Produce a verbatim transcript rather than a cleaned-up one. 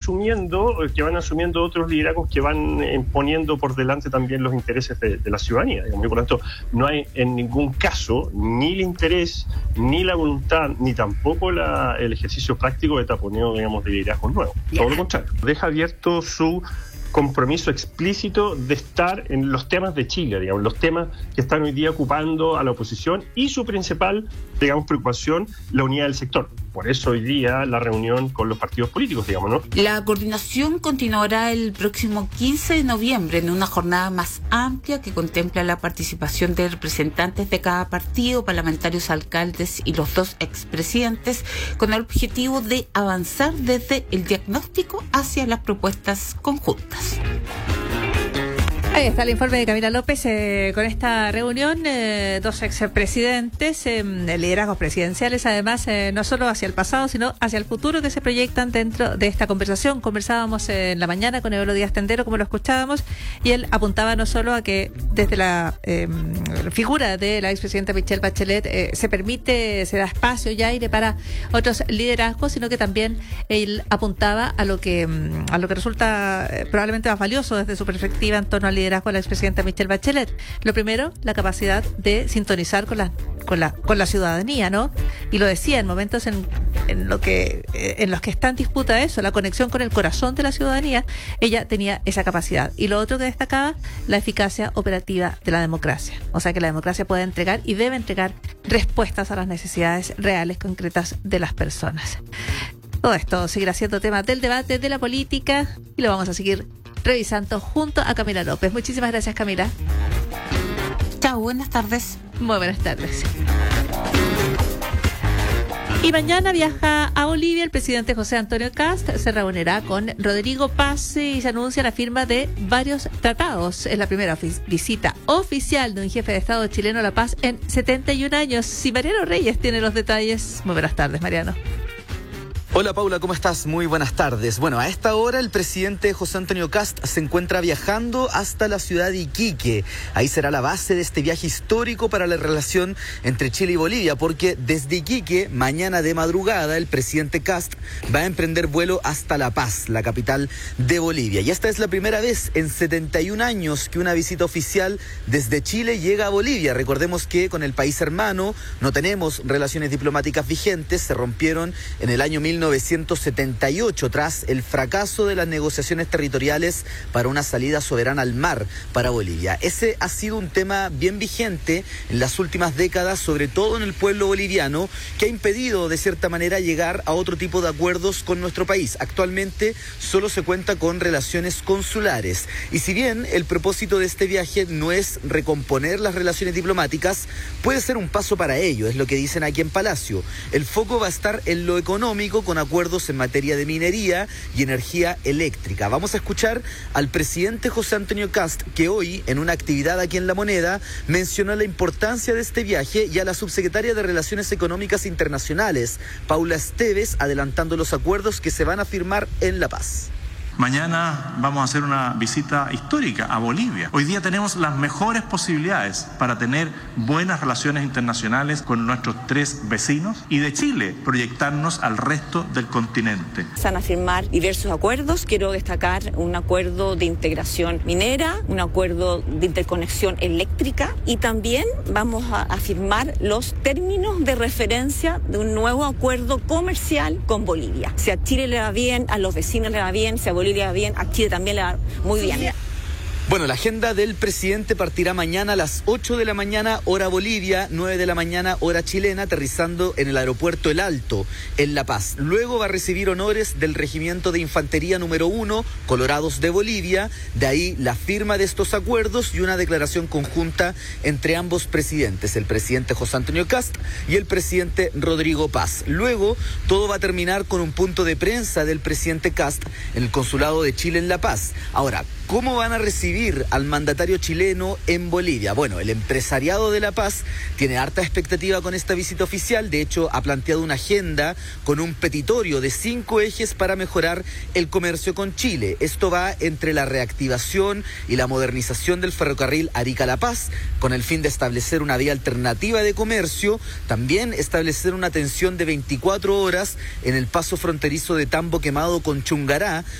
asumiendo, que van asumiendo otros liderazgos que van eh, poniendo por delante también los intereses de, de la ciudadanía, digamos, y por lo tanto no hay en ningún caso ni el interés, ni la voluntad, ni tampoco la, el ejercicio práctico de taponeo, digamos, de liderazgos nuevos. Todo lo contrario, deja abierto su compromiso explícito de estar en los temas de Chile, digamos, los temas que están hoy día ocupando a la oposición y su principal, digamos, preocupación, la unidad del sector. Por eso hoy día la reunión con los partidos políticos, digamos, ¿no? La coordinación continuará el próximo quince de noviembre en una jornada más amplia que contempla la participación de representantes de cada partido, parlamentarios, alcaldes y los dos expresidentes, con el objetivo de avanzar desde el diagnóstico hacia las propuestas conjuntas. Ahí está el informe de Camila López eh, con esta reunión, eh, dos expresidentes, eh, liderazgos presidenciales, además, eh, no solo hacia el pasado, sino hacia el futuro que se proyectan dentro de esta conversación. Conversábamos eh, en la mañana con Eolo Díaz Tendero, como lo escuchábamos, y él apuntaba no solo a que desde la eh, figura de la expresidenta Michelle Bachelet eh, se permite, se da espacio y aire para otros liderazgos, sino que también él apuntaba a lo que, a lo que resulta eh, probablemente más valioso desde su perspectiva en torno al liderazgo de la expresidenta Michelle Bachelet. Lo primero, la capacidad de sintonizar con la con la con la ciudadanía, ¿no? Y lo decía en momentos en, en lo que en los que está en disputa eso, la conexión con el corazón de la ciudadanía, ella tenía esa capacidad. Y lo otro que destacaba, la eficacia operativa de la democracia. O sea que la democracia puede entregar y debe entregar respuestas a las necesidades reales, concretas de las personas. Todo esto seguirá siendo tema del debate, de la política, y lo vamos a seguir revisando junto a Camila López. Muchísimas gracias, Camila. Chao, buenas tardes. Muy buenas tardes. Y mañana viaja a Bolivia el presidente José Antonio Kast. Se reunirá con Rodrigo Paz y se anuncia la firma de varios tratados. Es la primera ofi- visita oficial de un jefe de Estado chileno a La Paz en setenta y un años. Y Mariano Reyes tiene los detalles. Muy buenas tardes, Mariano. Hola Paula, ¿cómo estás? Muy buenas tardes. Bueno, a esta hora el presidente José Antonio Kast se encuentra viajando hasta la ciudad de Iquique. Ahí será la base de este viaje histórico para la relación entre Chile y Bolivia, porque desde Iquique, mañana de madrugada, el presidente Kast va a emprender vuelo hasta La Paz, la capital de Bolivia. Y esta es la primera vez en setenta y un años que una visita oficial desde Chile llega a Bolivia. Recordemos que con el país hermano no tenemos relaciones diplomáticas vigentes, se rompieron en el año mil novecientos setenta y ocho tras el fracaso de las negociaciones territoriales para una salida soberana al mar para Bolivia. Ese ha sido un tema bien vigente en las últimas décadas, sobre todo en el pueblo boliviano, que ha impedido de cierta manera llegar a otro tipo de acuerdos con nuestro país. Actualmente solo se cuenta con relaciones consulares. Y si bien el propósito de este viaje no es recomponer las relaciones diplomáticas, puede ser un paso para ello, es lo que dicen aquí en Palacio. El foco va a estar en lo económico, con acuerdos en materia de minería y energía eléctrica. Vamos a escuchar al presidente José Antonio Kast, que hoy, en una actividad aquí en La Moneda, mencionó la importancia de este viaje, y a la subsecretaria de Relaciones Económicas Internacionales, Paula Esteves, adelantando los acuerdos que se van a firmar en La Paz. Mañana vamos a hacer una visita histórica a Bolivia. Hoy día tenemos las mejores posibilidades para tener buenas relaciones internacionales con nuestros tres vecinos y de Chile proyectarnos al resto del continente. Se van a firmar diversos acuerdos. Quiero destacar un acuerdo de integración minera, un acuerdo de interconexión eléctrica, y también vamos a, a firmar los términos de referencia de un nuevo acuerdo comercial con Bolivia. Si a Chile le va bien, a los vecinos le va bien, si a Bolivia le va bien, a Chile también le va muy bien. Bueno, la agenda del presidente partirá mañana a las ocho de la mañana, hora Bolivia, nueve de la mañana, hora chilena, aterrizando en el aeropuerto El Alto, en La Paz. Luego va a recibir honores del Regimiento de Infantería número uno, Colorados de Bolivia. De ahí la firma de estos acuerdos y una declaración conjunta entre ambos presidentes, el presidente José Antonio Kast y el presidente Rodrigo Paz. Luego, todo va a terminar con un punto de prensa del presidente Kast en el Consulado de Chile en La Paz. Ahora, ¿cómo van a recibir al mandatario chileno en Bolivia? Bueno, el empresariado de La Paz tiene harta expectativa con esta visita oficial. De hecho, ha planteado una agenda con un petitorio de cinco ejes para mejorar el comercio con Chile. Esto va entre la reactivación y la modernización del ferrocarril Arica-La Paz, con el fin de establecer una vía alternativa de comercio, también establecer una atención de veinticuatro horas en el paso fronterizo de Tambo Quemado con Chungará,